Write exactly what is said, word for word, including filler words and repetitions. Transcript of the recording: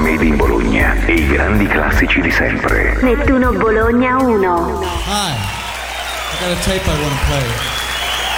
Made in Bologna e i grandi classici di sempre. Nettuno Bologna uno. Hi, I got a tape I want to play.